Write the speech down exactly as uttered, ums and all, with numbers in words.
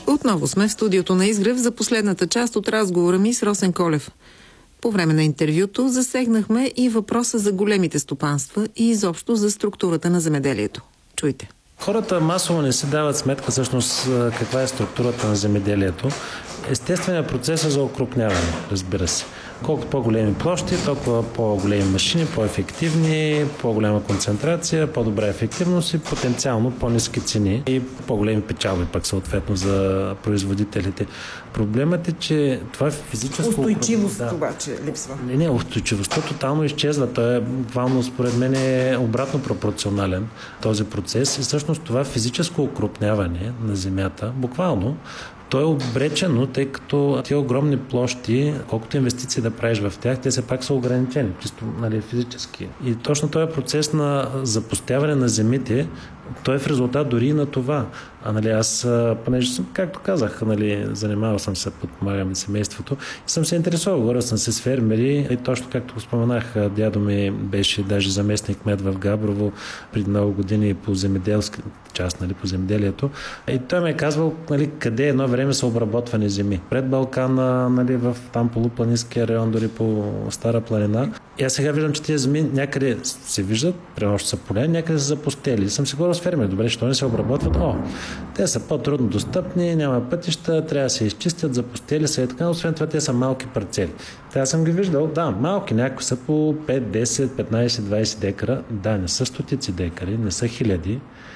Отново сме в студиото на Изгрев за последната част от разговора ми с Росен Колев. По време на интервюто засегнахме и въпроса за големите стопанства и изобщо за структурата на земеделието. Чуйте. Хората масово не си дават сметка всъщност каква е структурата на земеделието. Естественият процес е за окрупняване, разбира се. Колкото по-големи площи, толкова по-големи машини, по-ефективни, по-голяма концентрация, по-добра ефективност и потенциално по-ниски цени и по-големи печалби пък съответно за производителите. Проблемът е, че това е физическо... Устойчивост да. обаче липсва. Не, не, устойчивостта тотално изчезва. Той е буквално според мен е обратно пропорционален този процес и всъщност това физическо окрупняване на земята, буквално, то е обречено, тъй като тия огромни площи, колкото инвестиции да правиш в тях, те все пак са ограничени, чисто нали, физически. И точно този процес на запустяване на земите, той е в резултат дори и на това. А нали, аз, понеже съм, както казах, нали, занимавал съм се, подпомагам семейството и съм се интересувал, говорил съм се с фермери и точно както го споменах, дядо ми беше даже заместник кмет в Габрово преди много години по земеделска част, нали, по земеделието. И той ми е казвал, нали, къде едно време са обработвани земи. Пред Балкана, нали, в там полупланинския район, дори по Стара планина. И аз сега виждам, че тези земи някъде се виждат, примерно са поля, някъде са запустели. И съм си говорил с фермери, добре, що не се обработват? О, те са по-трудно достъпни, няма пътища, трябва да се изчистят, запустели са и така, но освен това те са малки парцели. Те аз съм ги виждал, да, малки, някои са по пет, десет, петнайсет, двайсет декара, да, не са стотици декари, не са хиляди,